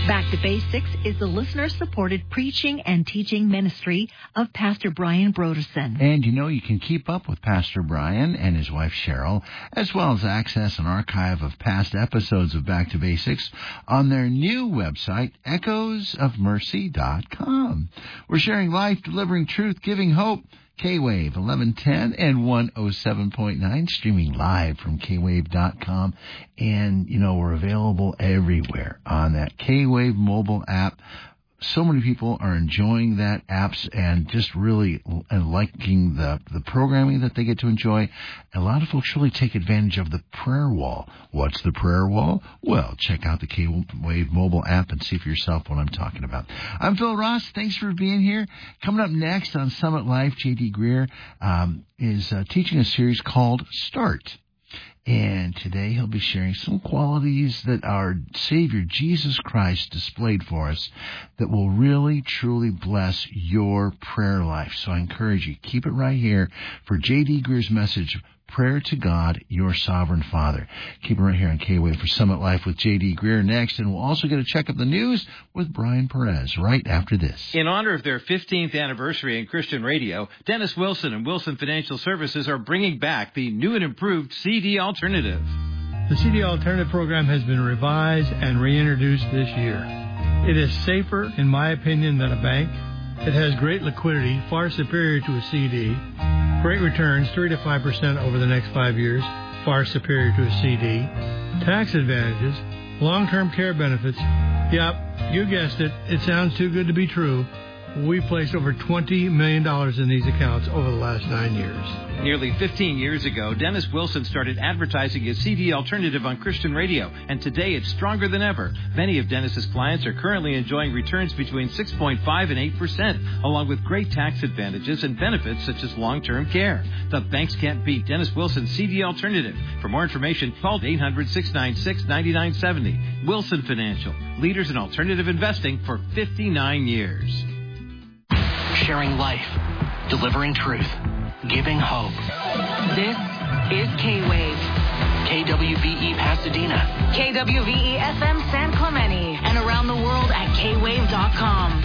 Back to Basics is the listener-supported preaching and teaching ministry of Pastor Brian Broderson. And you can keep up with Pastor Brian and his wife Cheryl, as well as access an archive of past episodes of Back to Basics on their new website, echoesofmercy.com. We're sharing life, delivering truth, giving hope. K-Wave 1110 and 107.9, streaming live from kwave.com. And, we're available everywhere on that K-Wave mobile app. So many people are enjoying that apps and just really liking the programming that they get to enjoy. A lot of folks really take advantage of the prayer wall. What's the prayer wall? Well, check out the K-Wave mobile app and see for yourself what I'm talking about. I'm Phil Ross. Thanks for being here. Coming up next on Summit Life, J.D. Greer is teaching a series called Start. And today he'll be sharing some qualities that our Savior, Jesus Christ, displayed for us that will really, truly bless your prayer life. So I encourage you, keep it right here for J.D. Greer's message, Prayer to God, Your Sovereign Father. Keep it right here on K-Wave for Summit Life with J.D. Greer next, and we'll also get a check of the news with Brian Perez right after this. In honor of their 15th anniversary in Christian radio, Dennis Wilson and Wilson Financial Services are bringing back the new and improved CD Alternative. The CD Alternative program has been revised and reintroduced this year. It is safer, in my opinion, than a bank. It has great liquidity, far superior to a CD. Great returns, 3 to 5% over the next 5 years, far superior to a CD. Tax advantages, long-term care benefits. Yep, you guessed it. It sounds too good to be true. We placed over $20 million in these accounts over the last 9 years. Nearly 15 years ago, Dennis Wilson started advertising his CD Alternative on Christian radio, and today it's stronger than ever. Many of Dennis's clients are currently enjoying returns between 6.5 and 8%, along with great tax advantages and benefits such as long-term care. The banks can't beat Dennis Wilson's CD Alternative. For more information, call 800-696-9970. Wilson Financial, leaders in alternative investing for 59 years. Sharing life, delivering truth, giving hope. This is K-Wave. KWVE Pasadena. KWVE FM San Clemente. And around the world at kwave.com.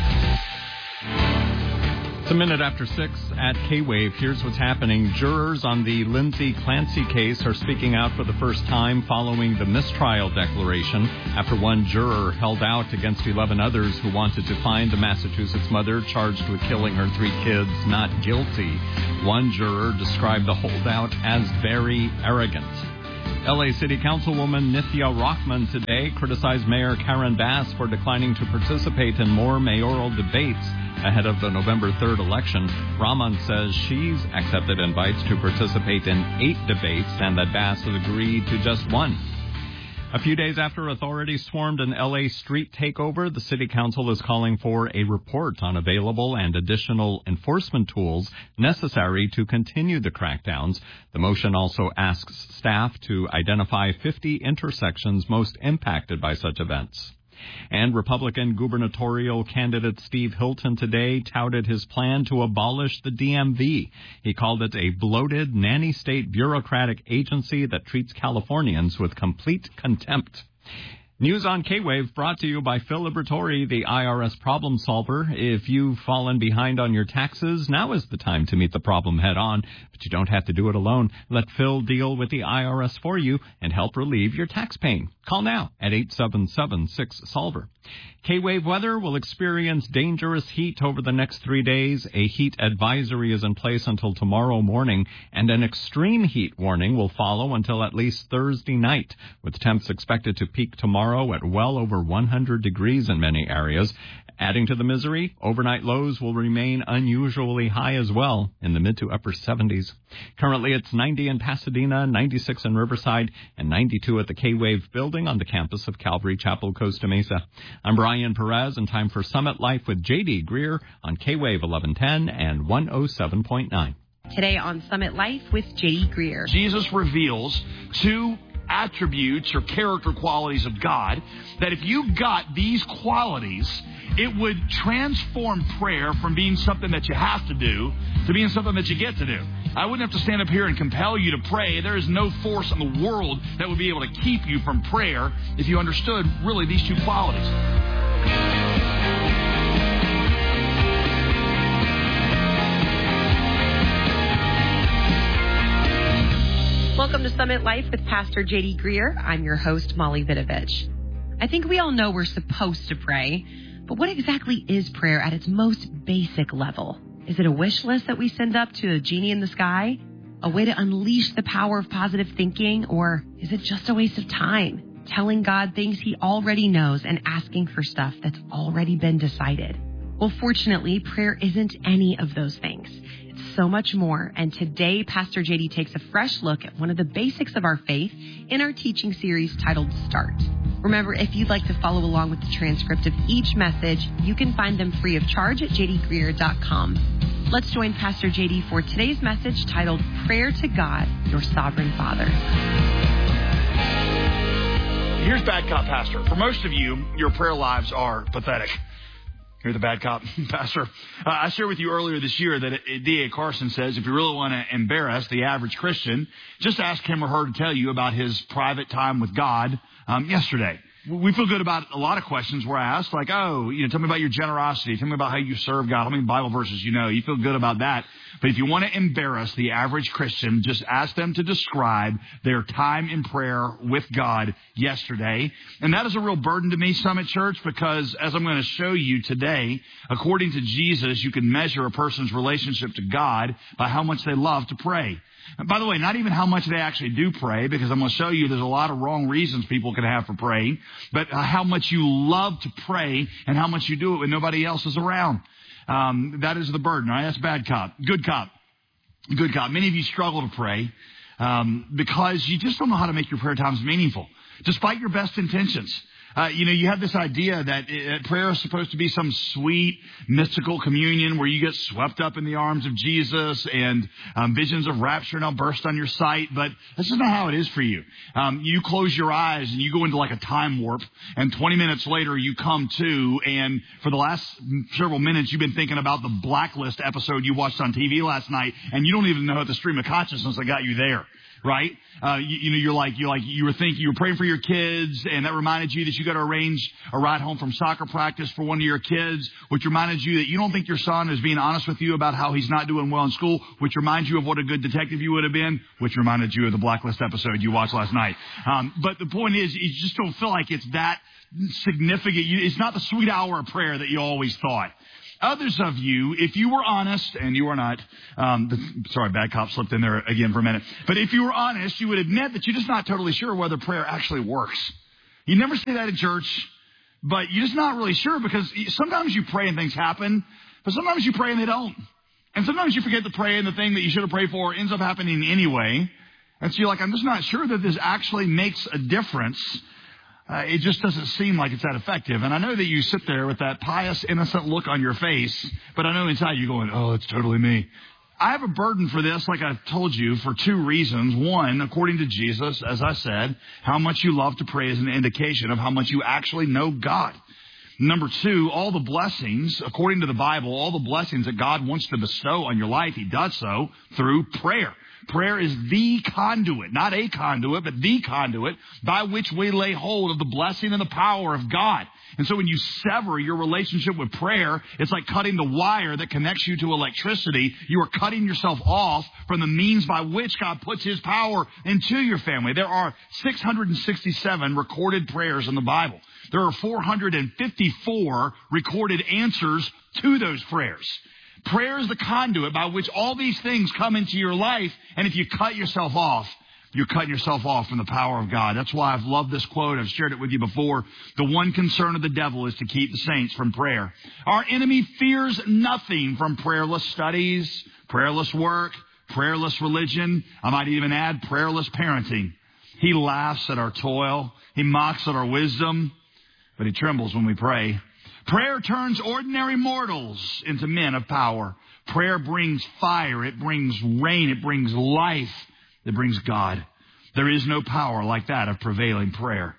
It's a minute after 6 at K-Wave. Here's what's happening. Jurors on the Lindsay Clancy case are speaking out for the first time following the mistrial declaration after one juror held out against 11 others who wanted to find the Massachusetts mother charged with killing her 3 kids not guilty. One juror described the holdout as very arrogant. L.A. City Councilwoman Nithya Rockman today criticized Mayor Karen Bass for declining to participate in more mayoral debates ahead of the November 3rd election. Rahman says she's accepted invites to participate in 8 debates and that Bass has agreed to just 1. A few days after authorities swarmed an L.A. street takeover, the City Council is calling for a report on available and additional enforcement tools necessary to continue the crackdowns. The motion also asks staff to identify 50 intersections most impacted by such events. And Republican gubernatorial candidate Steve Hilton today touted his plan to abolish the DMV. He called it a bloated, nanny-state bureaucratic agency that treats Californians with complete contempt. News on K-Wave brought to you by Phil Liberatore, the IRS problem solver. If you've fallen behind on your taxes, now is the time to meet the problem head on. But you don't have to do it alone. Let Phil deal with the IRS for you and help relieve your tax pain. Call now at 877-6-SOLVER. K-Wave weather will experience dangerous heat over the next 3 days. A heat advisory is in place until tomorrow morning, and an extreme heat warning will follow until at least Thursday night, with temps expected to peak tomorrow at well over 100 degrees in many areas. Adding to the misery, overnight lows will remain unusually high as well, in the mid to upper 70s. Currently, it's 90 in Pasadena, 96 in Riverside, and 92 at the K-Wave building on the campus of Calvary Chapel, Costa Mesa. I'm Brian Perez, and time for Summit Life with J.D. Greer on K-Wave 1110 and 107.9. Today on Summit Life with J.D. Greer. Jesus reveals 2 attributes or character qualities of God, that if you got these qualities, it would transform prayer from being something that you have to do to being something that you get to do. I wouldn't have to stand up here and compel you to pray. There is no force in the world that would be able to keep you from prayer if you understood really these 2 qualities. Welcome to Summit Life with Pastor J.D. Greer. I'm your host, Molly Vidovich. I think we all know we're supposed to pray, but what exactly is prayer at its most basic level? Is it a wish list that we send up to a genie in the sky? A way to unleash the power of positive thinking? Or is it just a waste of time, telling God things he already knows and asking for stuff that's already been decided? Well, fortunately, prayer isn't any of those things. It's so much more. And today, Pastor JD takes a fresh look at one of the basics of our faith in our teaching series titled Start. Remember, if you'd like to follow along with the transcript of each message, you can find them free of charge at jdgreer.com. Let's join Pastor JD for today's message titled Prayer to God, Your Sovereign Father. Here's Bad Cop Pastor. For most of you, your prayer lives are pathetic. You're the bad cop, Pastor. I shared with you earlier this year that D.A. Carson says if you really want to embarrass the average Christian, just ask him or her to tell you about his private time with God yesterday. We feel good about a lot of questions we're asked, like, tell me about your generosity. Tell me about how you serve God. How many Bible verses you know. You feel good about that. But if you want to embarrass the average Christian, just ask them to describe their time in prayer with God yesterday. And that is a real burden to me, Summit Church, because as I'm going to show you today, according to Jesus, you can measure a person's relationship to God by how much they love to pray. And by the way, not even how much they actually do pray, because I'm going to show you there's a lot of wrong reasons people can have for praying, but how much you love to pray and how much you do it when nobody else is around. That is the burden. All right, that's bad cop. Good cop. Good cop. Many of you struggle to pray because you just don't know how to make your prayer times meaningful, despite your best intentions. You have this idea that prayer is supposed to be some sweet, mystical communion where you get swept up in the arms of Jesus and visions of rapture now burst on your sight. But that's just not how it is for you. You close your eyes and you go into like a time warp. And 20 minutes later, you come to. And for the last several minutes, you've been thinking about the Blacklist episode you watched on TV last night. And you don't even know the stream of consciousness that got you there. Right? You were praying for your kids, and that reminded you that you got to arrange a ride home from soccer practice for one of your kids, which reminded you that you don't think your son is being honest with you about how he's not doing well in school, which reminds you of what a good detective you would have been, which reminded you of the Blacklist episode you watched last night. But the point is, you just don't feel like it's that significant. It's not the sweet hour of prayer that you always thought. Others of you, if you were honest, and you are not, sorry, bad cop slipped in there again for a minute. But if you were honest, you would admit that you're just not totally sure whether prayer actually works. You never say that in church, but you're just not really sure because sometimes you pray and things happen, but sometimes you pray and they don't. And sometimes you forget to pray and the thing that you should have prayed for ends up happening anyway. And so you're like, I'm just not sure that this actually makes a difference. It just doesn't seem like it's that effective. And I know that you sit there with that pious, innocent look on your face, but I know inside you're going, oh, it's totally me. I have a burden for this, like I've told you, for two reasons. One, according to Jesus, as I said, how much you love to pray is an indication of how much you actually know God. Number two, all the blessings, according to the Bible, all the blessings that God wants to bestow on your life, He does so through prayer. Prayer is the conduit, not a conduit, but the conduit by which we lay hold of the blessing and the power of God. And so when you sever your relationship with prayer, it's like cutting the wire that connects you to electricity. You are cutting yourself off from the means by which God puts His power into your family. There are 667 recorded prayers in the Bible. There are 454 recorded answers to those prayers. Prayer is the conduit by which all these things come into your life. And if you cut yourself off, you're cutting yourself off from the power of God. That's why I've loved this quote. I've shared it with you before. The one concern of the devil is to keep the saints from prayer. Our enemy fears nothing from prayerless studies, prayerless work, prayerless religion. I might even add prayerless parenting. He laughs at our toil. He mocks at our wisdom, but he trembles when we pray. Prayer turns ordinary mortals into men of power. Prayer brings fire. It brings rain. It brings life. It brings God. There is no power like that of prevailing prayer.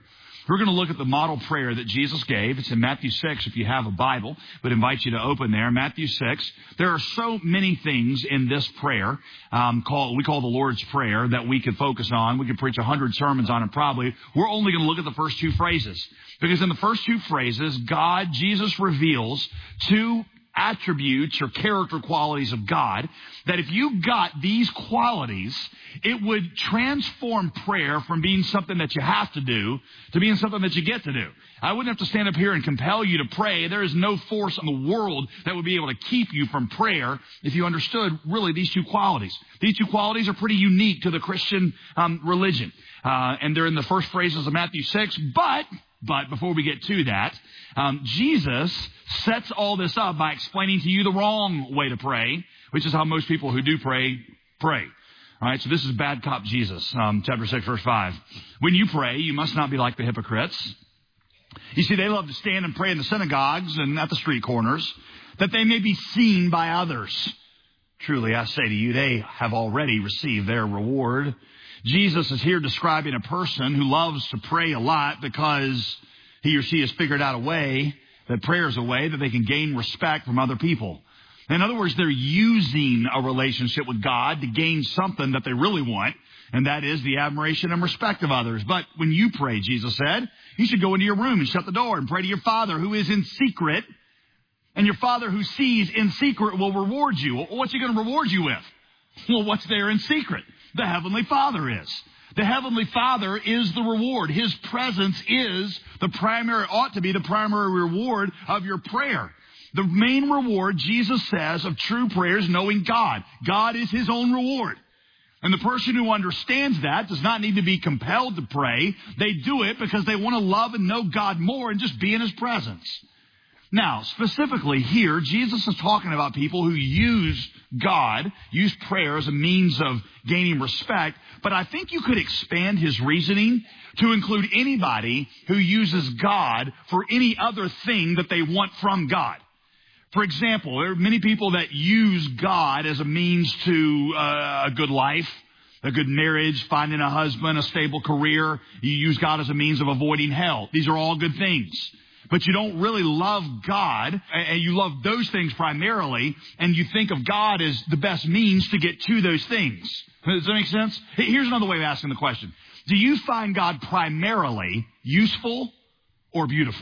We're going to look at the model prayer that Jesus gave. It's in Matthew 6 if you have a Bible. But invite you to open there. Matthew 6. There are so many things in this prayer we call the Lord's Prayer that we could focus on. We could preach 100 sermons on it probably. We're only going to look at the first two phrases. Because in the first two phrases, Jesus reveals two attributes or character qualities of God, that if you got these qualities, it would transform prayer from being something that you have to do to being something that you get to do. I wouldn't have to stand up here and compel you to pray. There is no force in the world that would be able to keep you from prayer if you understood really these two qualities. These two qualities are pretty unique to the Christian religion. And they're in the first phrases of Matthew 6, But before we get to that, Jesus sets all this up by explaining to you the wrong way to pray, which is how most people who do pray. All right, so this is bad cop Jesus, chapter 6, verse 5. When you pray, you must not be like the hypocrites. You see, they love to stand and pray in the synagogues and at the street corners, that they may be seen by others. Truly, I say to you, they have already received their reward. Jesus is here describing a person who loves to pray a lot because he or she has figured out a way, that prayer is a way that they can gain respect from other people. In other words, they're using a relationship with God to gain something that they really want, and that is the admiration and respect of others. But when you pray, Jesus said, you should go into your room and shut the door and pray to your Father who is in secret, and your Father who sees in secret will reward you. Well, what's he going to reward you with? Well, what's there in secret? The Heavenly Father is. The Heavenly Father is the reward. His presence ought to be the primary reward of your prayer. The main reward, Jesus says, of true prayer is knowing God. God is his own reward. And the person who understands that does not need to be compelled to pray. They do it because they want to love and know God more and just be in his presence. Now, specifically here, Jesus is talking about people who use prayer as a means of gaining respect. But I think you could expand his reasoning to include anybody who uses God for any other thing that they want from God. For example, there are many people that use God as a means to a good life, a good marriage, finding a husband, a stable career. You use God as a means of avoiding hell. These are all good things. But you don't really love God, and you love those things primarily, and you think of God as the best means to get to those things. Does that make sense? Here's another way of asking the question. Do you find God primarily useful or beautiful?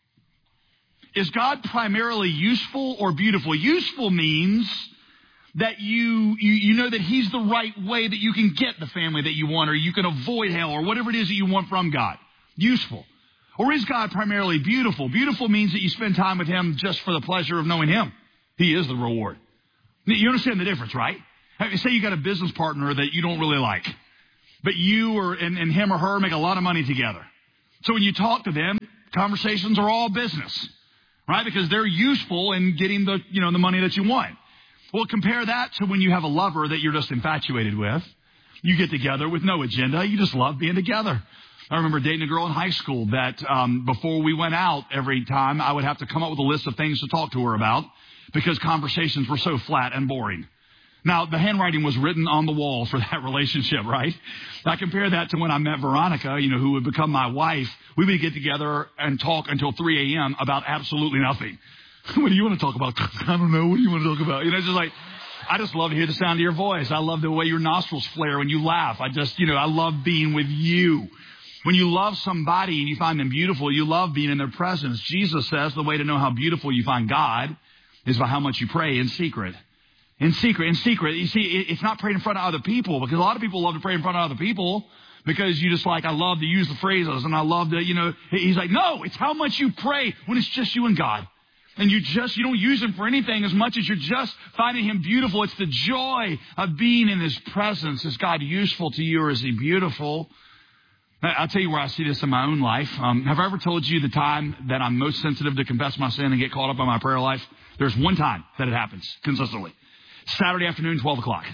Is God primarily useful or beautiful? Useful means that you know that he's the right way that you can get the family that you want, or you can avoid hell, or whatever it is that you want from God. Useful. Or is God primarily beautiful? Beautiful means that you spend time with him just for the pleasure of knowing him. He is the reward. You understand the difference, right? Say you got a business partner that you don't really like, but you and him or her make a lot of money together. So when you talk to them, conversations are all business, right? Because they're useful in getting the money that you want. Well, compare that to when you have a lover that you're just infatuated with. You get together with no agenda. You just love being together. I remember dating a girl in high school that before we went out every time, I would have to come up with a list of things to talk to her about because conversations were so flat and boring. Now, the handwriting was written on the wall for that relationship, right? I compare that to when I met Veronica, who would become my wife. We would get together and talk until 3 a.m. about absolutely nothing. What do you want to talk about? I don't know. What do you want to talk about? It's just like, I just love to hear the sound of your voice. I love the way your nostrils flare when you laugh. I love being with you. When you love somebody and you find them beautiful, you love being in their presence. Jesus says the way to know how beautiful you find God is by how much you pray in secret. In secret. You see, it's not praying in front of other people, because a lot of people love to pray in front of other people because you just I love to use the phrases and I love to, he's like, no, it's how much you pray when it's just you and God. And you don't use him for anything as much as you're just finding him beautiful. It's the joy of being in his presence. Is God useful to you, or is he beautiful? I'll tell you where I see this in my own life. Have I ever told you the time that I'm most sensitive to confess my sin and get caught up on my prayer life? There's one time that it happens consistently. Saturday afternoon, 12 o'clock.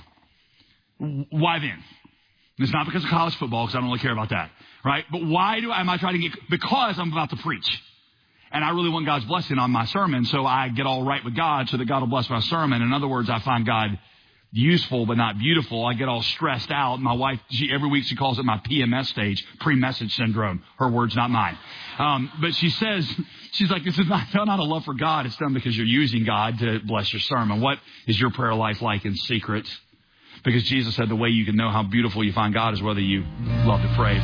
Why then? It's not because of college football, because I don't really care about that, right? But why am I trying to because I'm about to preach. And I really want God's blessing on my sermon, so I get all right with God so that God will bless my sermon. In other words, I find God useful but not beautiful. I get all stressed out. My wife, every week she calls it my PMS stage, pre-message syndrome. Her words, not mine. But she says, she's like, this is not done out of love for God. It's done because you're using God to bless your sermon. What is your prayer life like in secret? Because Jesus said the way you can know how beautiful you find God is whether you love to pray.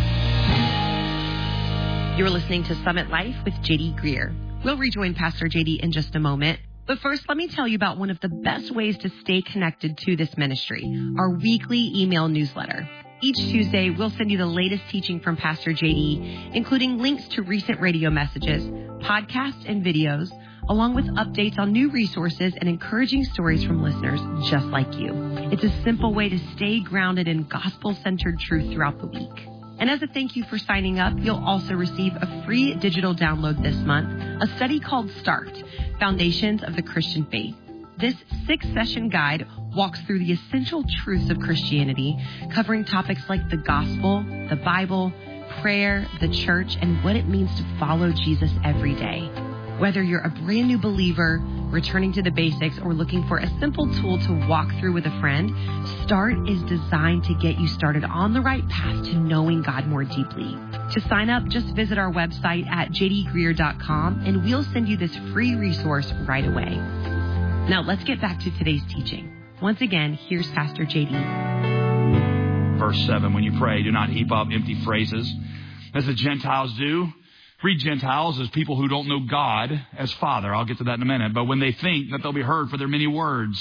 You're listening to Summit Life with J.D. Greer. We'll rejoin Pastor J.D. in just a moment. But first, let me tell you about one of the best ways to stay connected to this ministry, our weekly email newsletter. Each Tuesday, we'll send you the latest teaching from Pastor J.D., including links to recent radio messages, podcasts, and videos, along with updates on new resources and encouraging stories from listeners just like you. It's a simple way to stay grounded in gospel-centered truth throughout the week. And as a thank you for signing up, you'll also receive a free digital download this month, a study called START, Foundations of the Christian Faith. This 6-session guide walks through the essential truths of Christianity, covering topics like the gospel, the Bible, prayer, the church, and what it means to follow Jesus every day. Whether you're a brand new believer, returning to the basics, or looking for a simple tool to walk through with a friend, START is designed to get you started on the right path to knowing God more deeply. To sign up, just visit our website at jdgreer.com and we'll send you this free resource right away. Now let's get back to today's teaching. Once again, here's Pastor J.D. Verse 7, when you pray, do not heap up empty phrases as the Gentiles do. Read Gentiles as people who don't know God as Father. I'll get to that in a minute. But when they think that they'll be heard for their many words,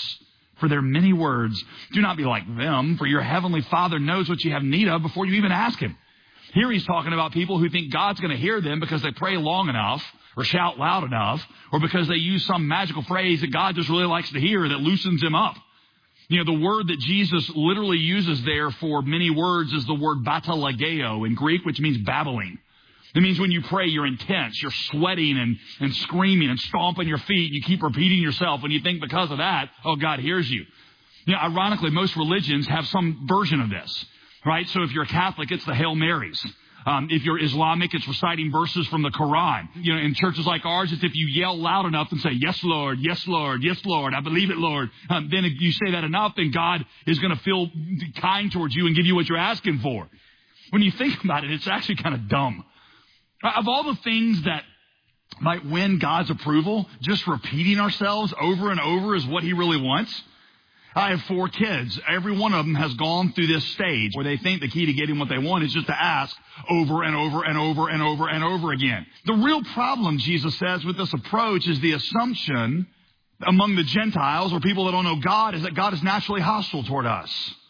do not be like them, for your heavenly Father knows what you have need of before you even ask Him. Here he's talking about people who think God's going to hear them because they pray long enough or shout loud enough or because they use some magical phrase that God just really likes to hear that loosens him up. You know, the word that Jesus literally uses there for many words is the word batalageo in Greek, which means babbling. It means when you pray, you're intense, you're sweating and screaming and stomping your feet. You keep repeating yourself and you think because of that, oh, God hears you. You know, ironically, most religions have some version of this, right? So if you're a Catholic, it's the Hail Marys. If you're Islamic, it's reciting verses from the Quran. You know, in churches like ours, it's if you yell loud enough and say, yes, Lord, yes, Lord, yes, Lord, I believe it, Lord. Then if you say that enough, then God is going to feel kind towards you and give you what you're asking for. When you think about it, it's actually kind of dumb. Of all the things that might win God's approval, just repeating ourselves over and over is what He really wants. I have 4 kids. Every one of them has gone through this stage where they think the key to getting what they want is just to ask over and over and over and over and over again. The real problem, Jesus says, with this approach is the assumption among the Gentiles or people that don't know God is that God is naturally hostile toward us.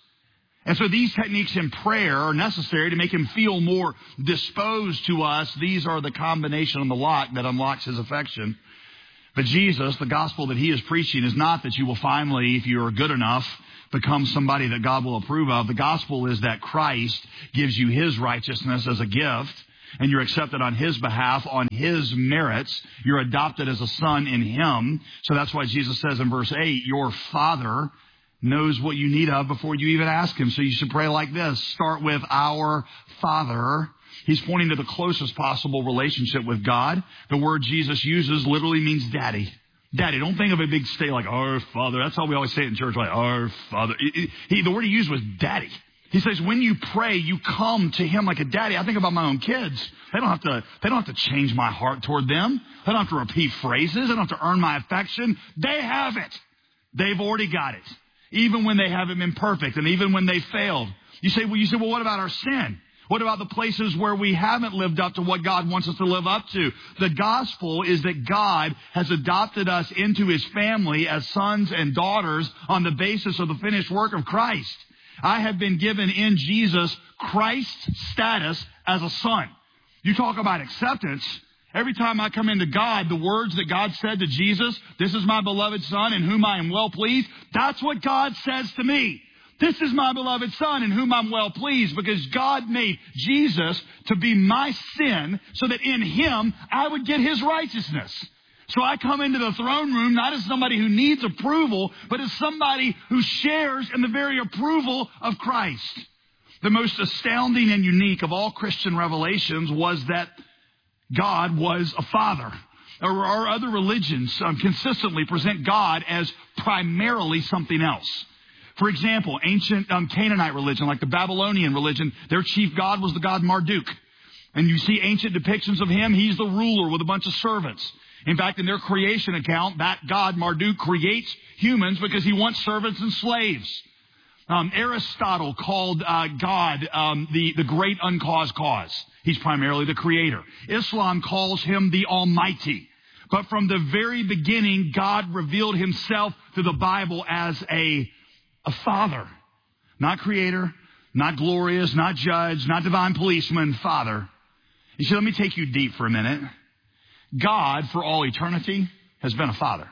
And so these techniques in prayer are necessary to make Him feel more disposed to us. These are the combination on the lock that unlocks His affection. But Jesus, the gospel that He is preaching, is not that you will finally, if you are good enough, become somebody that God will approve of. The gospel is that Christ gives you His righteousness as a gift, and you're accepted on His behalf, on His merits. You're adopted as a son in Him. So that's why Jesus says in verse 8, your Father knows what you need of before you even ask Him. So you should pray like this. Start with our Father. He's pointing to the closest possible relationship with God. The word Jesus uses literally means daddy. Daddy. Don't think of a big state like our Father. That's how we always say it in church, like our Father. The word he used was daddy. He says when you pray, you come to Him like a daddy. I think about my own kids. They don't have to change my heart toward them. They don't have to repeat phrases. They don't have to earn my affection. They have it. They've already got it. Even when they haven't been perfect and even when they failed. You say, well, what about our sin? What about the places where we haven't lived up to what God wants us to live up to? The gospel is that God has adopted us into His family as sons and daughters on the basis of the finished work of Christ. I have been given in Jesus Christ's status as a son. You talk about acceptance. Every time I come into God, the words that God said to Jesus, this is my beloved Son in whom I am well pleased, that's what God says to me. This is my beloved Son in whom I'm well pleased, because God made Jesus to be my sin so that in Him I would get His righteousness. So I come into the throne room not as somebody who needs approval, but as somebody who shares in the very approval of Christ. The most astounding and unique of all Christian revelations was that God was a father. Our other religions consistently present God as primarily something else. For example, ancient Canaanite religion, like the Babylonian religion, their chief god was the god Marduk. And you see ancient depictions of him. He's the ruler with a bunch of servants. In fact, in their creation account, that god Marduk creates humans because he wants servants and slaves. Aristotle called God the great uncaused cause. He's primarily the creator. Islam calls him the Almighty. But from the very beginning, God revealed himself through the Bible as a father. Not creator, not glorious, not judge, not divine policeman, father. You see, let me take you deep for a minute. God, for all eternity, has been a father.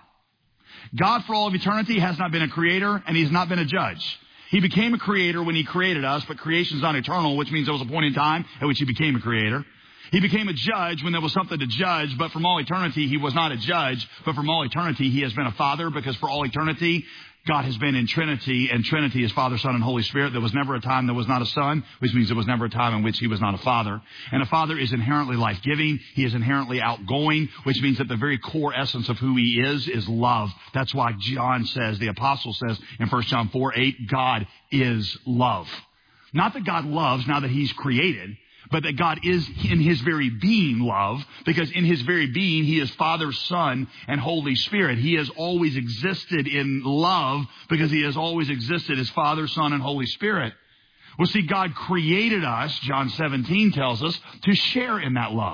God, for all of eternity, has not been a creator, and he's not been a judge. He became a creator when he created us, but creation's not eternal, which means there was a point in time at which he became a creator. He became a judge when there was something to judge, but from all eternity, he was not a judge. But from all eternity, he has been a father, because for all eternity, God has been in Trinity, and Trinity is Father, Son, and Holy Spirit. There was never a time there was not a son, which means there was never a time in which he was not a father. And a father is inherently life-giving. He is inherently outgoing, which means that the very core essence of who he is love. That's why John says, the apostle says in 1 John 4:8, God is love. Not that God loves now that he's created, but that God is in his very being love, because in his very being, he is Father, Son, and Holy Spirit. He has always existed in love because he has always existed as Father, Son, and Holy Spirit. Well, see, God created us, John 17 tells us, to share in that love.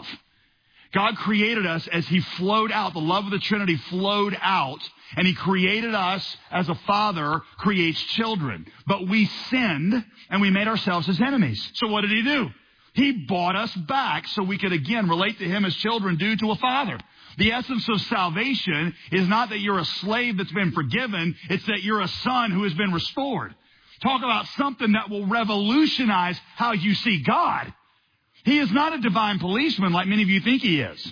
God created us as he flowed out. The love of the Trinity flowed out, and he created us as a father creates children. But we sinned, and we made ourselves his enemies. So what did he do? He bought us back so we could, again, relate to him as children do to a father. The essence of salvation is not that you're a slave that's been forgiven. It's that you're a son who has been restored. Talk about something that will revolutionize how you see God. He is not a divine policeman like many of you think he is.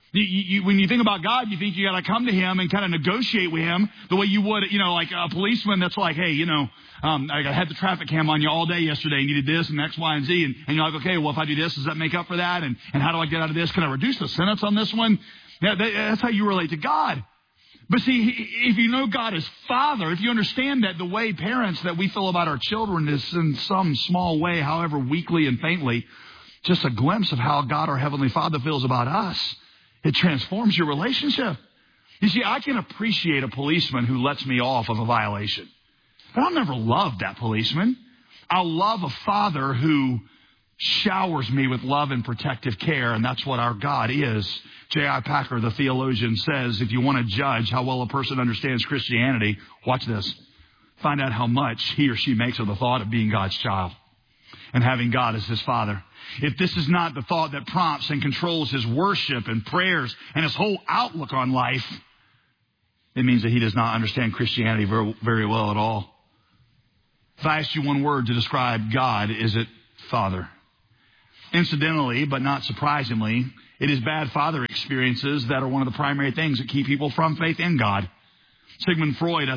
When you think about God, you think you got to come to him and kind of negotiate with him the way you would, like a policeman that's like, hey, I had the traffic cam on you all day yesterday and you did this and X, Y, and Z. And you're like, okay, well, if I do this, does that make up for that? And how do I get out of this? Can I reduce the sentence on this one? Yeah, that's how you relate to God. But see, if you know God as Father, if you understand that the way parents that we feel about our children is in some small way, however weakly and faintly, just a glimpse of how God, our Heavenly Father, feels about us, it transforms your relationship. You see, I can appreciate a policeman who lets me off of a violation. But I'll never love that policeman. I'll love a father who showers me with love and protective care, and that's what our God is. J.I. Packer, the theologian, says, if you want to judge how well a person understands Christianity, watch this. Find out how much he or she makes of the thought of being God's child and having God as his father. If this is not the thought that prompts and controls his worship and prayers and his whole outlook on life, it means that he does not understand Christianity very, very well at all. If I asked you one word to describe God, is it Father? Incidentally, but not surprisingly, it is bad father experiences that are one of the primary things that keep people from faith in God. Sigmund Freud,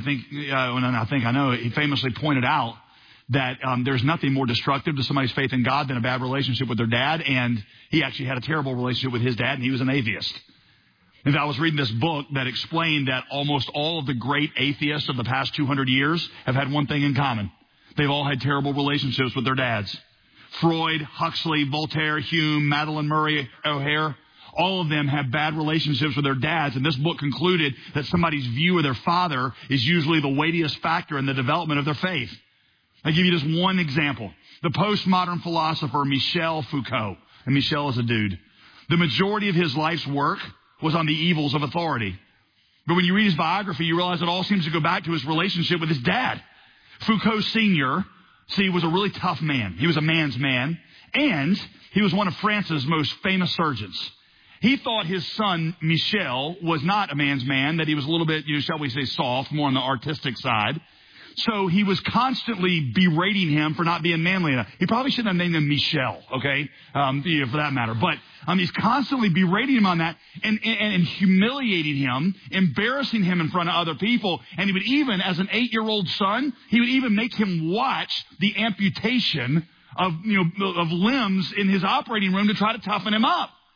he famously pointed out that there's nothing more destructive to somebody's faith in God than a bad relationship with their dad, and he actually had a terrible relationship with his dad, and he was an atheist. And I was reading this book that explained that almost all of the great atheists of the past 200 years have had one thing in common. They've all had terrible relationships with their dads. Freud, Huxley, Voltaire, Hume, Madeleine Murray O'Hare, all of them have bad relationships with their dads. And this book concluded that somebody's view of their father is usually the weightiest factor in the development of their faith. I'll give you just one example. The postmodern philosopher Michel Foucault. And Michel is a dude. The majority of his life's work was on the evils of authority. But when you read his biography, you realize it all seems to go back to his relationship with his dad. Foucault Sr., was a really tough man. He was a man's man. And he was one of France's most famous surgeons. He thought his son, Michel, was not a man's man, that he was a little bit, shall we say, soft, more on the artistic side. So he was constantly berating him for not being manly enough. He probably shouldn't have named him Michel, okay, for that matter. But he's constantly berating him on that and humiliating him, embarrassing him in front of other people. And he would even, as an 8-year-old son, he would even make him watch the amputation of limbs in his operating room to try to toughen him up.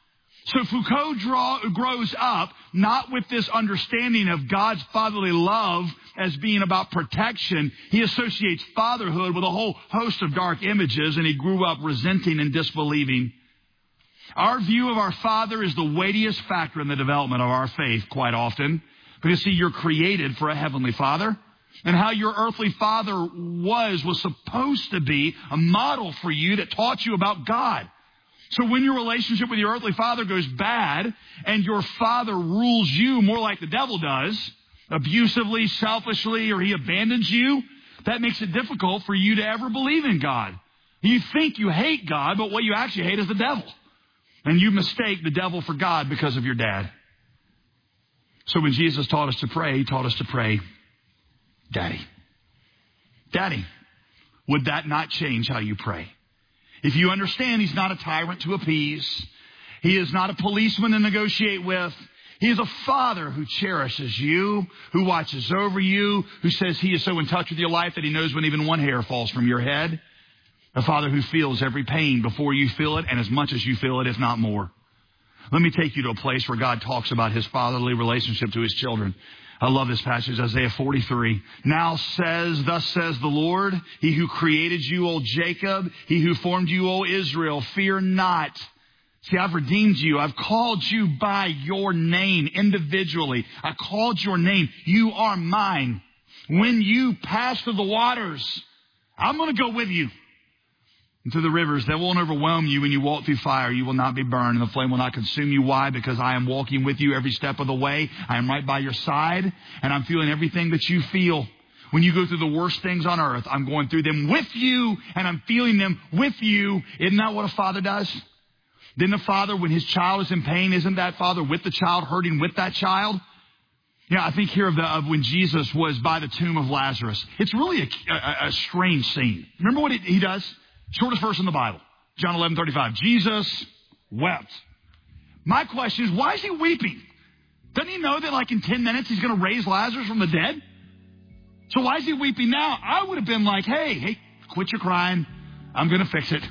So Foucault grows up not with this understanding of God's fatherly love as being about protection. He associates fatherhood with a whole host of dark images, and he grew up resenting and disbelieving. Our view of our Father is the weightiest factor in the development of our faith quite often. Because, see, you're created for a heavenly Father. And how your earthly father was supposed to be a model for you that taught you about God. So when your relationship with your earthly father goes bad and your father rules you more like the devil does, abusively, selfishly, or he abandons you, that makes it difficult for you to ever believe in God. You think you hate God, but what you actually hate is the devil. And you mistake the devil for God because of your dad. So when Jesus taught us to pray, he taught us to pray, Daddy. Daddy. Would that not change how you pray? If you understand he's not a tyrant to appease, he is not a policeman to negotiate with, he is a father who cherishes you, who watches over you, who says he is so in touch with your life that he knows when even one hair falls from your head. A father who feels every pain before you feel it and as much as you feel it, if not more. Let me take you to a place where God talks about his fatherly relationship to his children. I love this passage, Isaiah 43. Thus says the Lord, he who created you, O Jacob, he who formed you, O Israel, fear not. See, I've redeemed you. I've called you by your name individually. I called your name. You are mine. When you pass through the waters, I'm going to go with you. And through the rivers, they won't overwhelm you. When you walk through fire, you will not be burned, and the flame will not consume you. Why? Because I am walking with you every step of the way. I am right by your side, and I'm feeling everything that you feel. When you go through the worst things on earth, I'm going through them with you, and I'm feeling them with you. Isn't that what a father does? Then a father, when his child is in pain, isn't that father with the child, hurting with that child? Yeah, I think here of when Jesus was by the tomb of Lazarus. It's really a strange scene. Remember what he does? Shortest verse in the Bible, John 11:35. Jesus wept. My question is, why is he weeping? Doesn't he know that like in 10 minutes he's going to raise Lazarus from the dead? So why is he weeping now? I would have been like, hey, quit your crying. I'm going to fix it.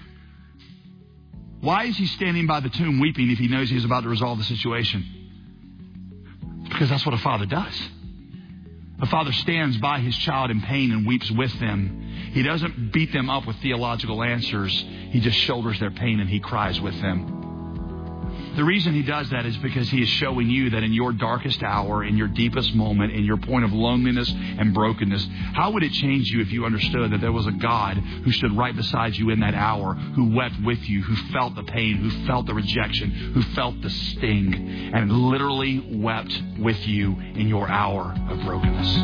Why is he standing by the tomb weeping if he knows he's about to resolve the situation? Because that's what a father does. A father stands by his child in pain and weeps with them. He doesn't beat them up with theological answers. He just shoulders their pain and he cries with them. The reason he does that is because he is showing you that in your darkest hour, in your deepest moment, in your point of loneliness and brokenness, how would it change you if you understood that there was a God who stood right beside you in that hour, who wept with you, who felt the pain, who felt the rejection, who felt the sting, and literally wept with you in your hour of brokenness.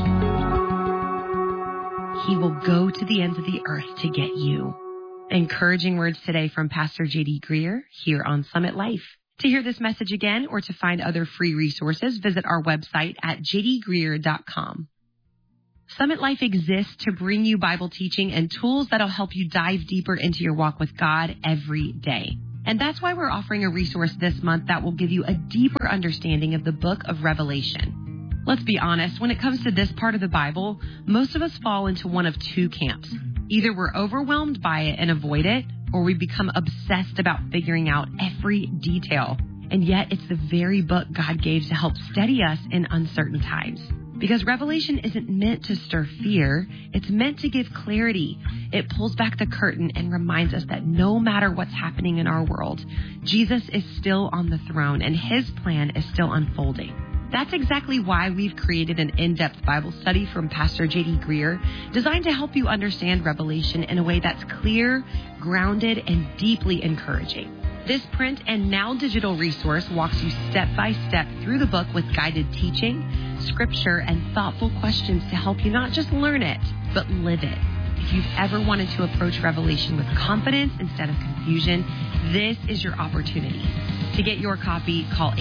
He will go to the ends of the earth to get you. Encouraging words today from Pastor J.D. Greer here on Summit Life. To hear this message again or to find other free resources, visit our website at jdgreer.com. Summit Life exists to bring you Bible teaching and tools that'll help you dive deeper into your walk with God every day. And that's why we're offering a resource this month that will give you a deeper understanding of the book of Revelation. Let's be honest, when it comes to this part of the Bible, most of us fall into one of two camps. Either we're overwhelmed by it and avoid it, or we become obsessed about figuring out every detail. And yet it's the very book God gave to help steady us in uncertain times. Because Revelation isn't meant to stir fear, it's meant to give clarity. It pulls back the curtain and reminds us that no matter what's happening in our world, Jesus is still on the throne and his plan is still unfolding. That's exactly why we've created an in-depth Bible study from Pastor J.D. Greer, designed to help you understand Revelation in a way that's clear, grounded, and deeply encouraging. This print and now digital resource walks you step by step through the book with guided teaching, scripture, and thoughtful questions to help you not just learn it, but live it. If you've ever wanted to approach Revelation with confidence instead of confusion, this is your opportunity. To get your copy, call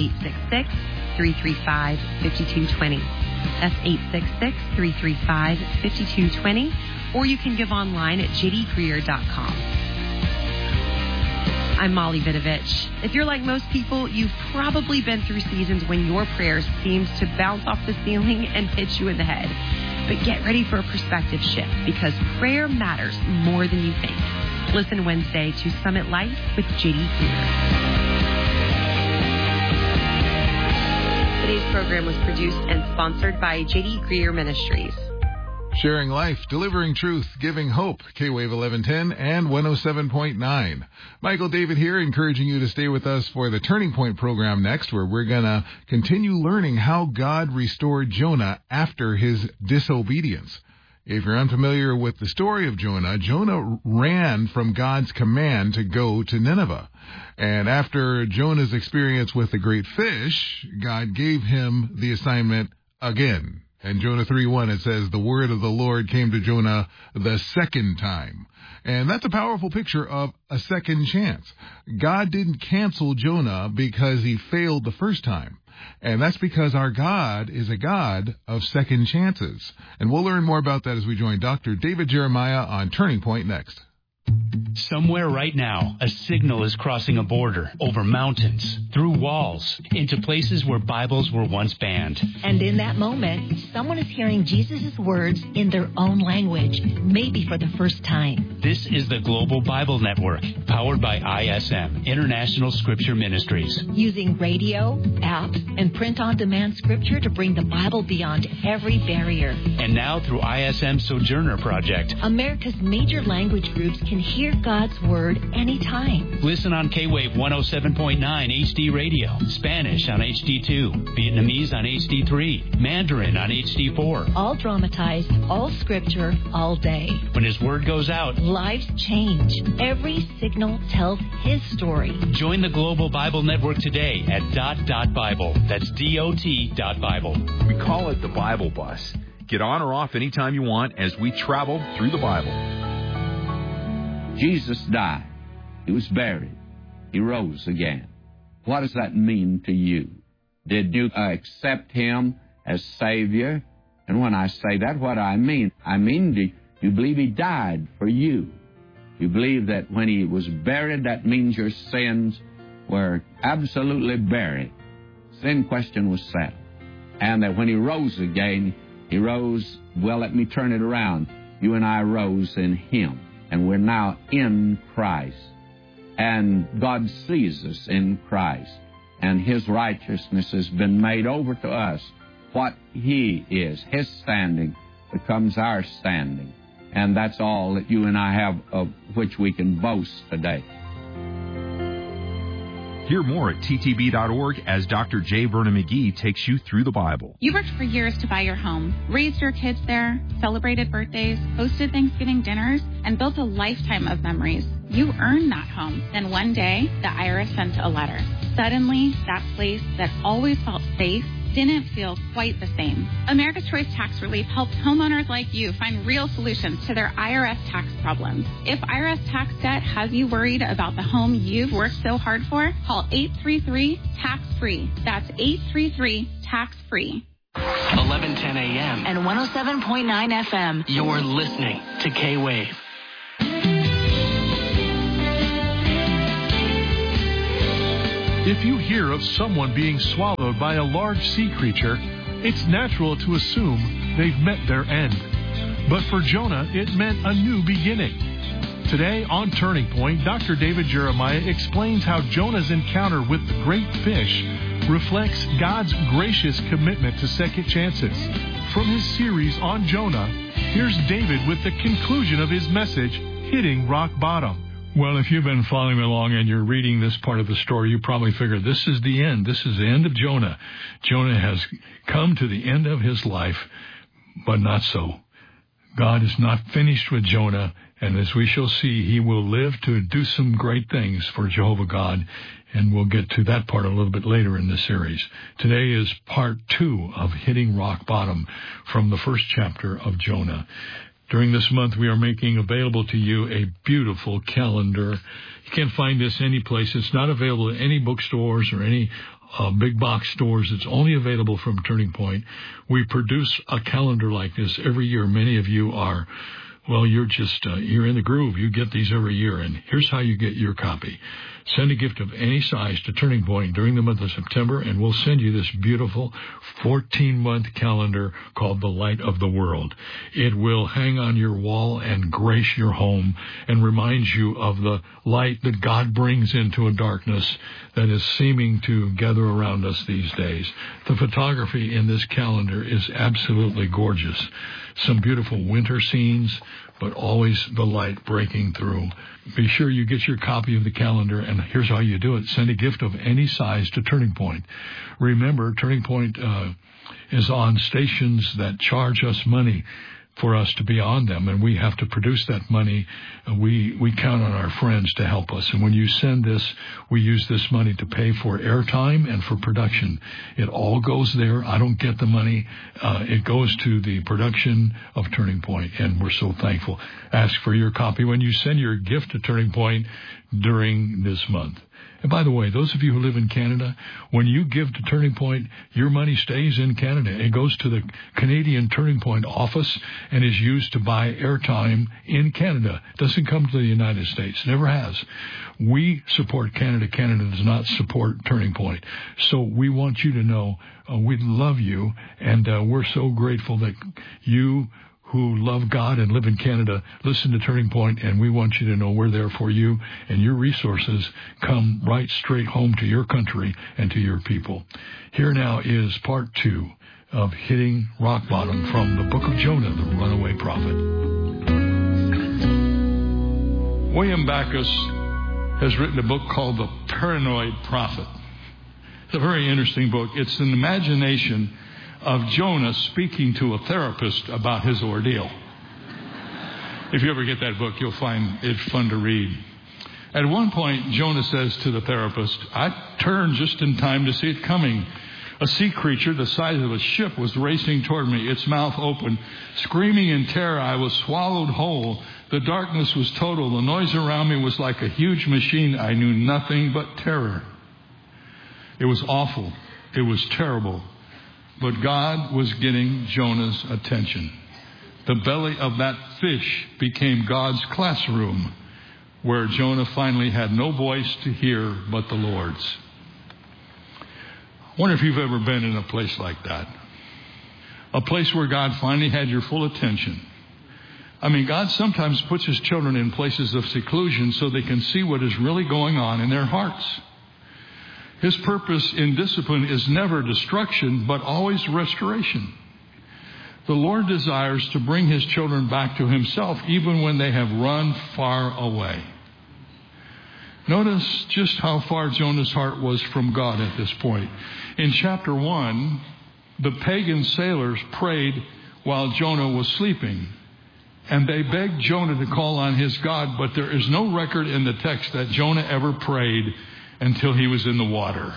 866-335-5220. That's 866-335-5220. Or you can give online at jdgreer.com. I'm Molly Vidovich. If you're like most people, you've probably been through seasons when your prayers seemed to bounce off the ceiling and hit you in the head. But get ready for a perspective shift, because prayer matters more than you think. Listen Wednesday to Summit Life with J.D. Greer. Today's program was produced and sponsored by J.D. Greer Ministries. Sharing life, delivering truth, giving hope. K-Wave 1110 and 107.9. Michael David here, encouraging you to stay with us for the Turning Point program next, where we're going to continue learning how God restored Jonah after his disobedience. If you're unfamiliar with the story of Jonah, Jonah ran from God's command to go to Nineveh. And after Jonah's experience with the great fish, God gave him the assignment again. And Jonah 3:1, it says, the word of the Lord came to Jonah the second time. And that's a powerful picture of a second chance. God didn't cancel Jonah because he failed the first time. And that's because our God is a God of second chances. And we'll learn more about that as we join Dr. David Jeremiah on Turning Point next. Somewhere right now, a signal is crossing a border, over mountains, through walls, into places where Bibles were once banned. And in that moment, someone is hearing Jesus' words in their own language, maybe for the first time. This is the Global Bible Network, powered by ISM, International Scripture Ministries. Using radio, apps, and print-on-demand scripture to bring the Bible beyond every barrier. And now through ISM Sojourner Project, America's major language groups can hear God's Word anytime. Listen on K-Wave 107.9 HD Radio, Spanish on HD2, Vietnamese on HD3, Mandarin on HD4. All dramatized, all scripture, all day. When His Word goes out, lives change. Every signal tells His story. Join the Global Bible Network today at .Bible. That's DOT.Bible. We call it the Bible Bus. Get on or off anytime you want as we travel through the Bible. Jesus died. He was buried. He rose again. What does that mean to you? Did you accept Him as Savior? And when I say that, what I mean do you believe He died for you? You believe that when He was buried, that means your sins were absolutely buried. Sin question was settled. And that when He rose again, He rose, well, let me turn it around. You and I rose in Him. And we're now in Christ. And God sees us in Christ. And His righteousness has been made over to us. What He is, His standing, becomes our standing. And that's all that you and I have of which we can boast today. Hear more at ttb.org as Dr. J. Vernon McGee takes you through the Bible. You worked for years to buy your home, raised your kids there, celebrated birthdays, hosted Thanksgiving dinners, and built a lifetime of memories. You earned that home. Then one day, the IRS sent a letter. Suddenly, that place that always felt safe didn't feel quite the same. America's Choice Tax Relief helps homeowners like you find real solutions to their IRS tax problems. If IRS tax debt has you worried about the home you've worked so hard for, call 833-TAX-FREE. That's 833-TAX-FREE. 1110 a.m. and 107.9 FM. You're listening to K-Wave. If you hear of someone being swallowed by a large sea creature, it's natural to assume they've met their end. But for Jonah, it meant a new beginning. Today on Turning Point, Dr. David Jeremiah explains how Jonah's encounter with the great fish reflects God's gracious commitment to second chances. From his series on Jonah, here's David with the conclusion of his message, Hitting Rock Bottom. Well, if you've been following along and you're reading this part of the story, you probably figured this is the end. This is the end of Jonah. Jonah has come to the end of his life, but not so. God is not finished with Jonah, and as we shall see, he will live to do some great things for Jehovah God, and we'll get to that part a little bit later in the series. Today is part 2 of Hitting Rock Bottom from the first chapter of Jonah. During this month, we are making available to you a beautiful calendar. You can't find this any place. It's not available at any bookstores or any big box stores. It's only available from Turning Point. We produce a calendar like this every year. Many of you are, well, you're in the groove. You get these every year, and here's how you get your copy. Send a gift of any size to Turning Point during the month of September, and we'll send you this beautiful 14-month calendar called The Light of the World. It will hang on your wall and grace your home and remind you of the light that God brings into a darkness that is seeming to gather around us these days. The photography in this calendar is absolutely gorgeous. Some beautiful winter scenes, but always the light breaking through. Be sure you get your copy of the calendar, and here's how you do it. Send a gift of any size to Turning Point. Remember, Turning Point is on stations that charge us money for us to be on them, and we have to produce that money. We count on our friends to help us. And when you send this, we use this money to pay for airtime and for production. It all goes there. I don't get the money. It goes to the production of Turning Point, and we're so thankful. Ask for your copy when you send your gift to Turning Point during this month. And by the way, those of you who live in Canada, when you give to Turning Point, your money stays in Canada. It goes to the Canadian Turning Point office and is used to buy airtime in Canada. It doesn't come to the United States. Never has. We support Canada. Canada does not support Turning Point. So we want you to know we love you, and we're so grateful that you who love God and live in Canada, listen to Turning Point, and we want you to know we're there for you, and your resources come right straight home to your country and to your people. Here now is part 2 of Hitting Rock Bottom from the book of Jonah, the runaway prophet. William Backus has written a book called The Paranoid Prophet. It's a very interesting book. It's an imagination of Jonah speaking to a therapist about his ordeal. If you ever get that book, you'll find it fun to read. At one point, Jonah says to the therapist, I turned just in time to see it coming. A sea creature the size of a ship was racing toward me, its mouth open. Screaming in terror, I was swallowed whole. The darkness was total. The noise around me was like a huge machine. I knew nothing but terror. It was awful. It was terrible. But God was getting Jonah's attention. The belly of that fish became God's classroom, where Jonah finally had no voice to hear but the Lord's. I wonder if you've ever been in a place like that. A place where God finally had your full attention. I mean, God sometimes puts His children in places of seclusion so they can see what is really going on in their hearts. His purpose in discipline is never destruction, but always restoration. The Lord desires to bring His children back to Himself, even when they have run far away. Notice just how far Jonah's heart was from God at this point. In chapter 1, the pagan sailors prayed while Jonah was sleeping, and they begged Jonah to call on his God, but there is no record in the text that Jonah ever prayed until he was in the water.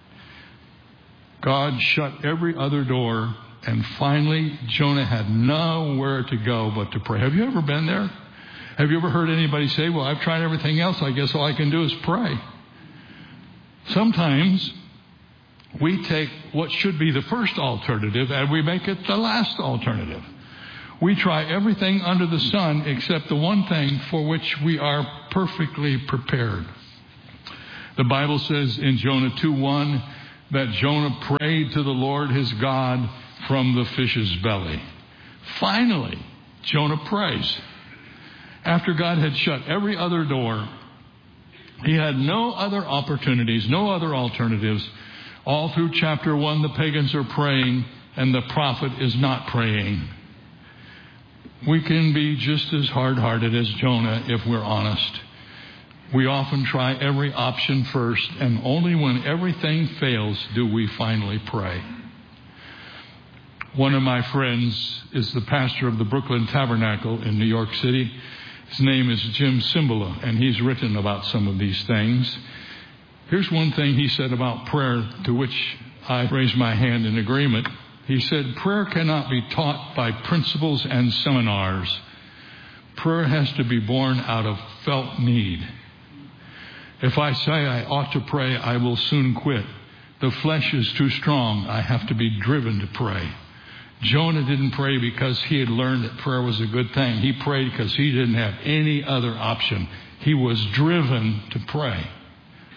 God shut every other door, and finally Jonah had nowhere to go but to pray. Have you ever been there? Have you ever heard anybody say, well, I've tried everything else, I guess all I can do is pray? Sometimes we take what should be the first alternative and we make it the last alternative. We try everything under the sun except the one thing for which we are perfectly prepared. The Bible says in Jonah 2:1 that Jonah prayed to the Lord his God from the fish's belly. Finally, Jonah prays. After God had shut every other door, he had no other opportunities, no other alternatives. All through chapter 1, the pagans are praying and the prophet is not praying. We can be just as hard-hearted as Jonah if we're honest. We often try every option first, and only when everything fails do we finally pray. One of my friends is the pastor of the Brooklyn Tabernacle in New York City. His name is Jim Cymbala, and he's written about some of these things. Here's one thing he said about prayer, to which I raise my hand in agreement. He said, prayer cannot be taught by principles and seminars. Prayer has to be born out of felt need. If I say I ought to pray, I will soon quit. The flesh is too strong. I have to be driven to pray. Jonah didn't pray because he had learned that prayer was a good thing. He prayed because he didn't have any other option. He was driven to pray.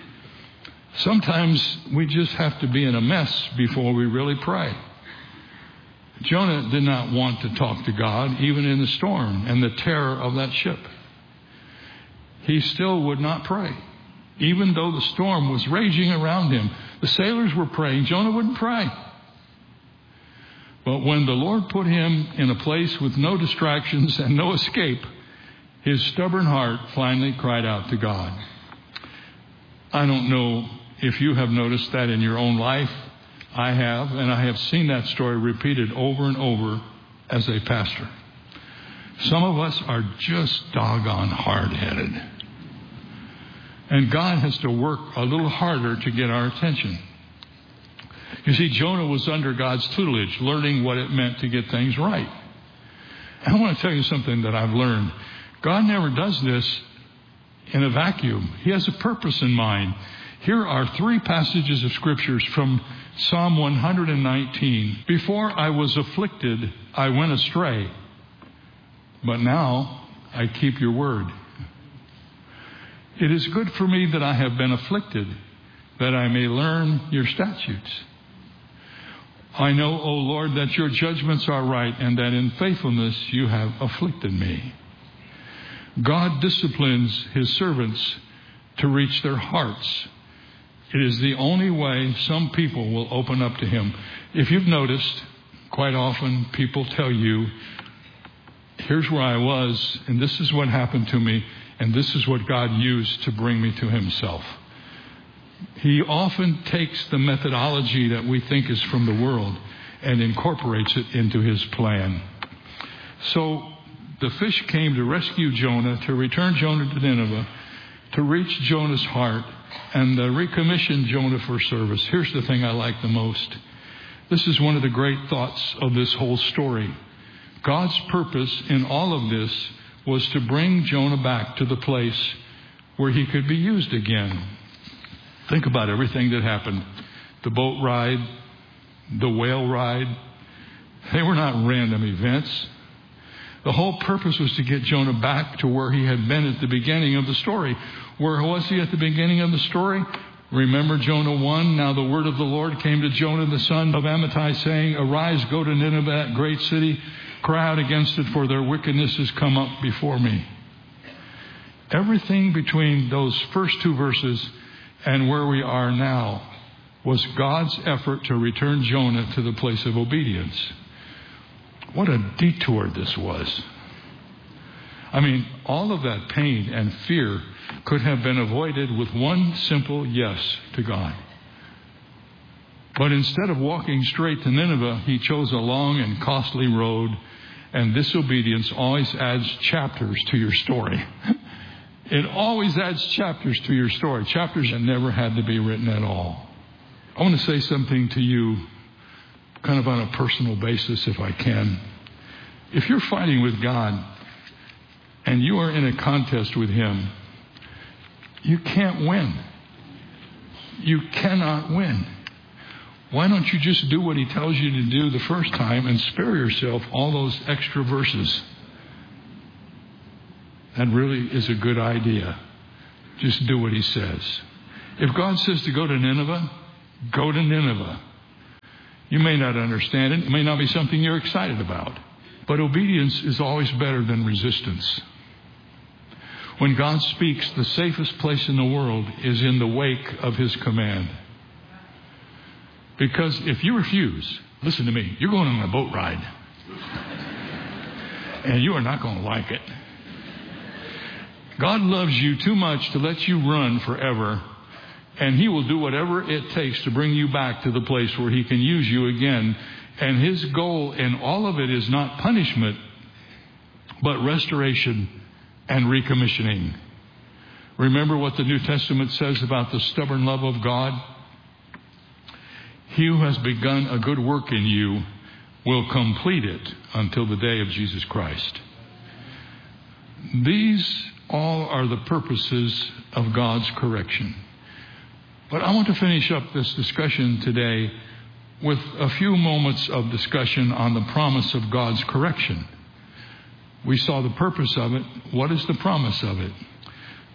Sometimes we just have to be in a mess before we really pray. Jonah did not want to talk to God, even in the storm and the terror of that ship. He still would not pray, even though the storm was raging around him. The sailors were praying. Jonah wouldn't pray. But when the Lord put him in a place with no distractions and no escape, his stubborn heart finally cried out to God. I don't know if you have noticed that in your own life. I have, and I have seen that story repeated over and over as a pastor. Some of us are just doggone hard-headed. And God has to work a little harder to get our attention. You see, Jonah was under God's tutelage, learning what it meant to get things right. And I want to tell you something that I've learned. God never does this in a vacuum. He has a purpose in mind. Here are 3 passages of scriptures from Psalm 119. Before I was afflicted, I went astray, but now I keep your word. It is good for me that I have been afflicted, that I may learn your statutes. I know, O Lord, that your judgments are right, and that in faithfulness you have afflicted me. God disciplines his servants to reach their hearts. It is the only way some people will open up to him. If you've noticed, quite often people tell you, here's where I was, and this is what happened to me, and this is what God used to bring me to himself. He often takes the methodology that we think is from the world and incorporates it into his plan. So the fish came to rescue Jonah, to return Jonah to Nineveh, to reach Jonah's heart, and recommission Jonah for service. Here's the thing I like the most. This is one of the great thoughts of this whole story. God's purpose in all of this was to bring Jonah back to the place where he could be used again. Think about everything that happened. The boat ride, the whale ride. They were not random events. The whole purpose was to get Jonah back to where he had been at the beginning of the story. Where was he at the beginning of the story? Remember Jonah 1? Now the word of the Lord came to Jonah the son of Amittai, saying, Arise, go to Nineveh, that great city, cry out against it, for their wickedness has come up before me. Everything between those first 2 verses and where we are now was God's effort to return Jonah to the place of obedience. What a detour this was. I mean, all of that pain and fear could have been avoided with one simple yes to God. But instead of walking straight to Nineveh, he chose a long and costly road, and disobedience always adds chapters to your story. It always adds chapters to your story, chapters that never had to be written at all. I want to say something to you kind of on a personal basis, if I can. If you're fighting with God and you are in a contest with him, you can't win. You cannot win. Why don't you just do what he tells you to do the first time and spare yourself all those extra verses? That really is a good idea. Just do what he says. If God says to go to Nineveh, go to Nineveh. You may not understand it. It may not be something you're excited about. But obedience is always better than resistance. When God speaks, the safest place in the world is in the wake of his command. Because if you refuse, listen to me, you're going on a boat ride. And you are not going to like it. God loves you too much to let you run forever. And he will do whatever it takes to bring you back to the place where he can use you again. And his goal in all of it is not punishment, but restoration and recommissioning. Remember what the New Testament says about the stubborn love of God? He who has begun a good work in you will complete it until the day of Jesus Christ. These all are the purposes of God's correction. But I want to finish up this discussion today with a few moments of discussion on the promise of God's correction. We saw the purpose of it. What is the promise of it?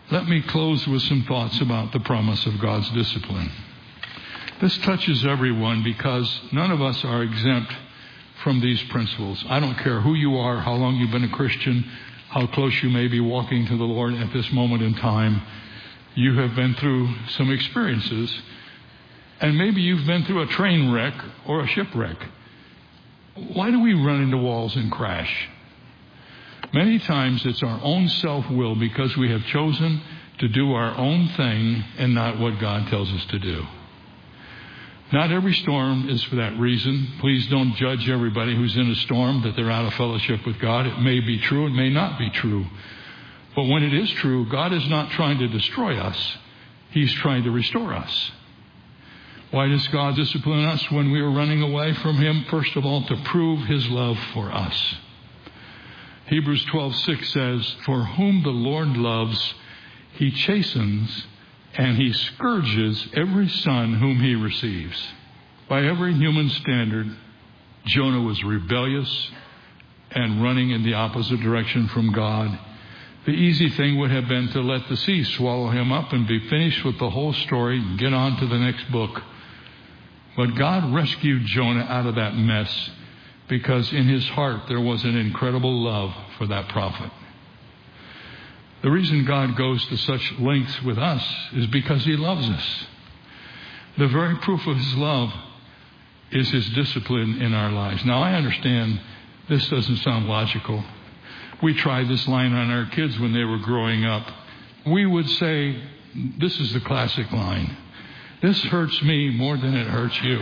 Let me close with some thoughts about the promise of God's discipline. This touches everyone because none of us are exempt from these principles. I don't care who you are, how long you've been a Christian, how close you may be walking to the Lord at this moment in time. You have been through some experiences, and maybe you've been through a train wreck or a shipwreck. Why do we run into walls and crash? Many times it's our own self-will because we have chosen to do our own thing and not what God tells us to do. Not every storm is for that reason. Please don't judge everybody who's in a storm that they're out of fellowship with God. It may be true, it may not be true. But when it is true, God is not trying to destroy us. He's trying to restore us. Why does God discipline us when we are running away from Him? First of all, to prove His love for us. Hebrews 12:6 says, "For whom the Lord loves, He chastens, and He scourges every son whom He receives." By every human standard, Jonah was rebellious and running in the opposite direction from God. The easy thing would have been to let the sea swallow him up and be finished with the whole story and get on to the next book. But God rescued Jonah out of that mess because in his heart there was an incredible love for that prophet. The reason God goes to such lengths with us is because He loves us. The very proof of His love is His discipline in our lives. Now, I understand this doesn't sound logical. We tried this line on our kids when they were growing up. We would say, this is the classic line, "This hurts me more than it hurts you."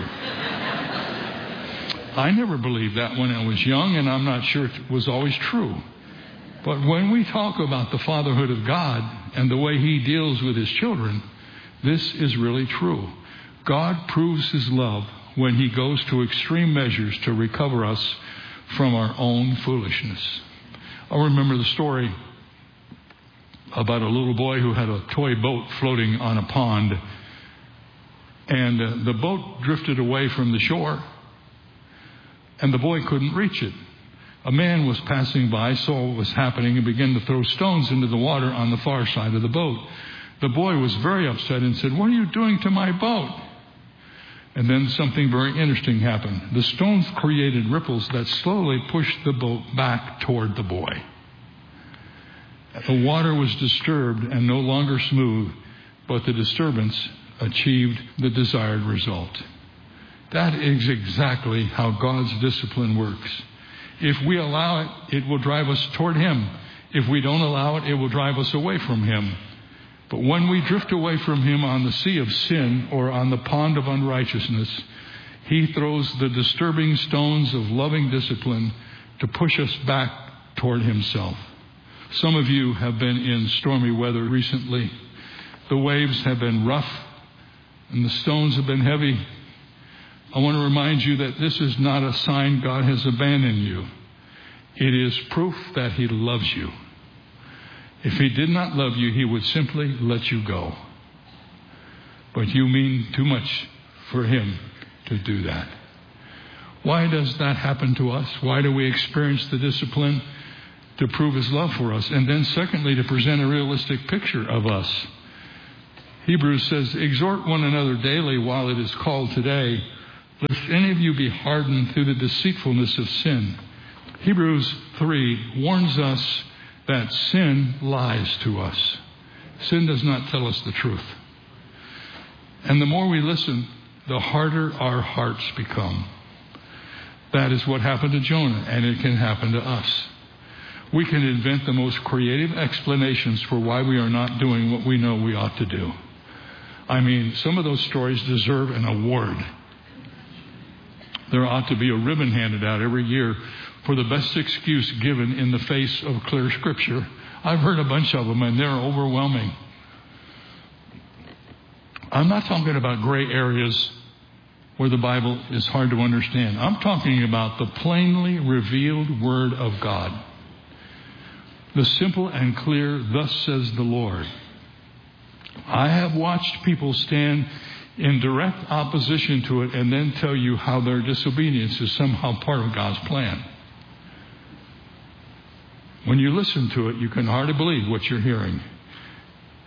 I never believed that when I was young, and I'm not sure it was always true. But when we talk about the fatherhood of God and the way He deals with His children, this is really true. God proves His love when He goes to extreme measures to recover us from our own foolishness. I remember the story about a little boy who had a toy boat floating on a pond, and the boat drifted away from the shore, and the boy couldn't reach it. A man was passing by, saw what was happening, and began to throw stones into the water on the far side of the boat. The boy was very upset and said, "What are you doing to my boat?" And then something very interesting happened. The stones created ripples that slowly pushed the boat back toward the boy. The water was disturbed and no longer smooth, but the disturbance achieved the desired result. That is exactly how God's discipline works. If we allow it, it will drive us toward Him. If we don't allow it, it will drive us away from Him. But when we drift away from Him on the sea of sin or on the pond of unrighteousness, He throws the disturbing stones of loving discipline to push us back toward Himself. Some of you have been in stormy weather recently. The waves have been rough and the stones have been heavy. I want to remind you that this is not a sign God has abandoned you. It is proof that He loves you. If He did not love you, He would simply let you go. But you mean too much for Him to do that. Why does that happen to us? Why do we experience the discipline? To prove His love for us. And then secondly, to present a realistic picture of us. Hebrews says, "Exhort one another daily while it is called today, lest any of you be hardened through the deceitfulness of sin." Hebrews 3 warns us that sin lies to us. Sin does not tell us the truth. And the more we listen, the harder our hearts become. That is what happened to Jonah, and it can happen to us. We can invent the most creative explanations for why we are not doing what we know we ought to do. I mean, some of those stories deserve an award. There ought to be a ribbon handed out every year for the best excuse given in the face of clear Scripture. I've heard a bunch of them, and they're overwhelming. I'm not talking about gray areas where the Bible is hard to understand. I'm talking about the plainly revealed Word of God. The simple and clear, "Thus says the Lord." I have watched people stand in direct opposition to it and then tell you how their disobedience is somehow part of God's plan. When you listen to it, you can hardly believe what you're hearing.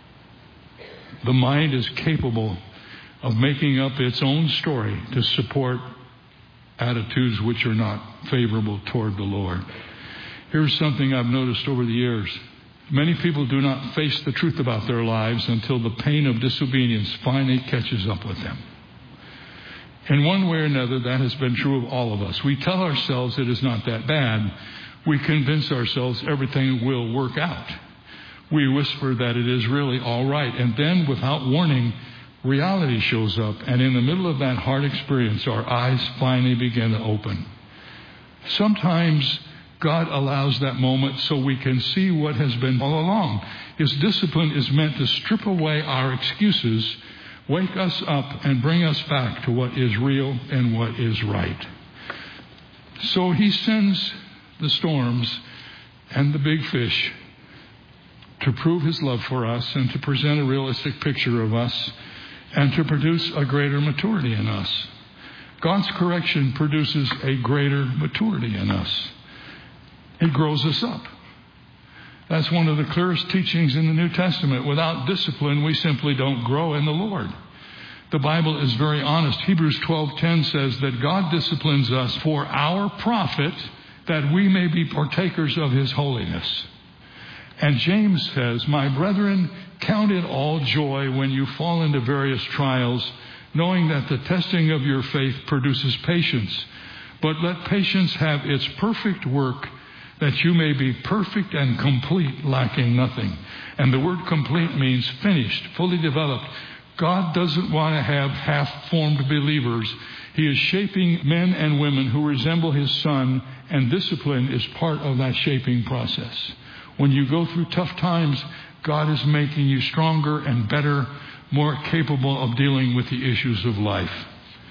The mind is capable of making up its own story to support attitudes which are not favorable toward the Lord. Here's something I've noticed over the years. Many people do not face the truth about their lives until the pain of disobedience finally catches up with them. In one way or another, that has been true of all of us. We tell ourselves it is not that bad. We convince ourselves everything will work out. We whisper that it is really all right. And then, without warning, reality shows up. And in the middle of that hard experience, our eyes finally begin to open. Sometimes God allows that moment so we can see what has been all along. His discipline is meant to strip away our excuses, wake us up, and bring us back to what is real and what is right. So he sends the storms and the big fish to prove his love for us and to present a realistic picture of us and to produce a greater maturity in us. God's correction produces a greater maturity in us. It grows us up. That's one of the clearest teachings in the New Testament. Without discipline, we simply don't grow in the Lord. The Bible is very honest. Hebrews 12:10 says that God disciplines us for our profit, that we may be partakers of his holiness. And James says, "My brethren, count it all joy when you fall into various trials, knowing that the testing of your faith produces patience. But let patience have its perfect work, that you may be perfect and complete, lacking nothing." And the word complete means finished, fully developed. God doesn't want to have half-formed believers. He is shaping men and women who resemble his Son, and discipline is part of that shaping process. When you go through tough times, God is making you stronger and better, more capable of dealing with the issues of life.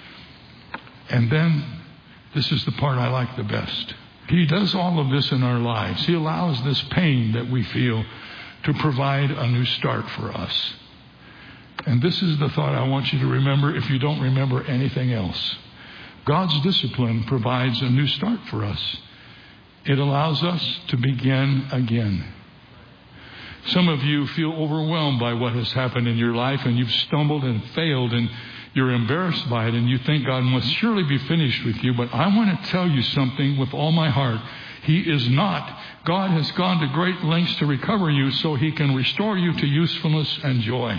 And then, this is the part I like the best. He does all of this in our lives. He allows this pain that we feel to provide a new start for us. And this is the thought I want you to remember if you don't remember anything else. God's discipline provides a new start for us. It allows us to begin again. Some of you feel overwhelmed by what has happened in your life, and you've stumbled and failed, and you're embarrassed by it, and you think God must surely be finished with you. But I want to tell you something with all my heart. He is not. God has gone to great lengths to recover you so he can restore you to usefulness and joy.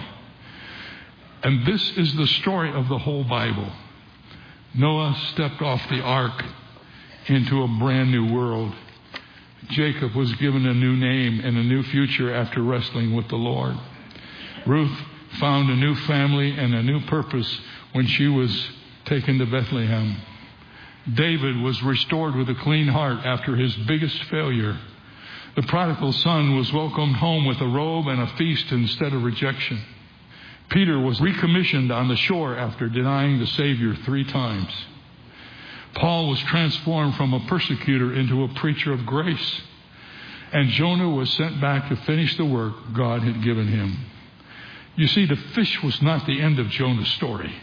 And this is the story of the whole Bible. Noah stepped off the ark into a brand new world. Jacob was given a new name and a new future after wrestling with the Lord. Ruth found a new family and a new purpose when she was taken to Bethlehem. David was restored with a clean heart after his biggest failure. The prodigal son was welcomed home with a robe and a feast instead of rejection. Peter was recommissioned on the shore after denying the Savior 3 times. Paul was transformed from a persecutor into a preacher of grace. And Jonah was sent back to finish the work God had given him. You see, the fish was not the end of Jonah's story.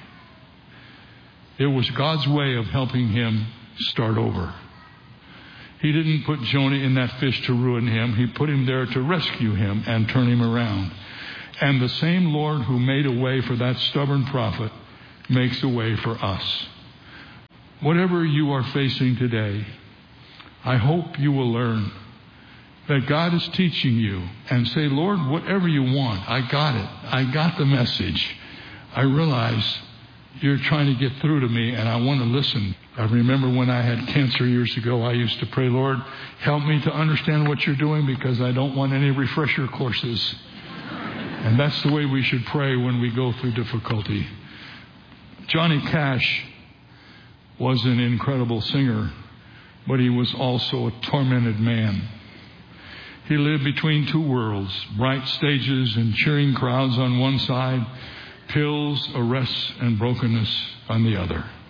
It was God's way of helping him start over. He didn't put Jonah in that fish to ruin him. He put him there to rescue him and turn him around. And the same Lord who made a way for that stubborn prophet makes a way for us. Whatever you are facing today, I hope you will learn that God is teaching you and say, Lord, whatever you want, I got it. I got the message. I realize you're trying to get through to me and I want to listen. I remember when I had cancer years ago, I used to pray, Lord, help me to understand what you're doing because I don't want any refresher courses. And that's the way we should pray when we go through difficulty. Johnny Cash was an incredible singer, but he was also a tormented man. He lived between 2 worlds, bright stages and cheering crowds on one side, pills, arrests, and brokenness on the other.